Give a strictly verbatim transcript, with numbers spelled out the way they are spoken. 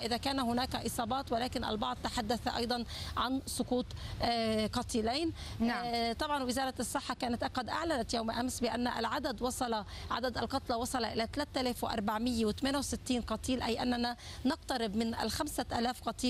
إذا كان هناك إصابات، ولكن البعض تحدث أيضا عن سقوط قتيلين. نعم. طبعا وزارة الصحة كانت قد أعلنت يوم أمس بأن العدد وصل عدد القتلى وصل إلى ثلاثة آلاف وأربعمئة وثمانية وستين قتيل، أي أننا نقترب من الخمسة آلاف قتيل